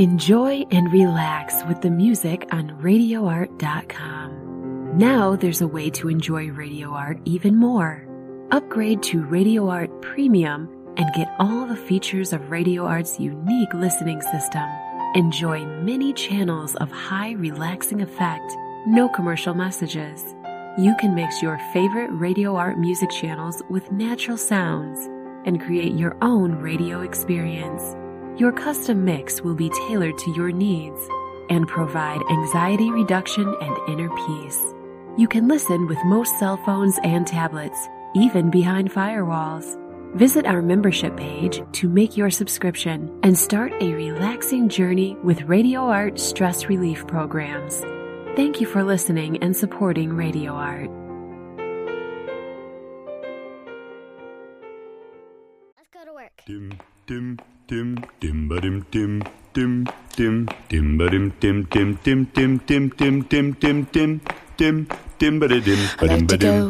Enjoy and relax with the music on RadioArt.com. Now there's a way to enjoy Radio Art even more. Upgrade to Radio Art Premium and get all the features of Radio Art's unique listening system. Enjoy many channels of high relaxing effect, no commercial messages. You can mix your favorite Radio Art music channels with natural sounds and create your own radio experience. Your custom mix will be tailored to your needs and provide anxiety reduction and inner peace. You can listen with most cell phones and tablets, even behind firewalls. Visit our membership page to make your subscription and start a relaxing journey with Radio Art stress relief programs. Thank you for listening and supporting Radio Art. Let's go to work. Dim dim dim dim ba-dim dim dim dim dim ba-dim dim dim dim dim dim dim dim dim dim dim dim ba-dim ba-dim ba-dim.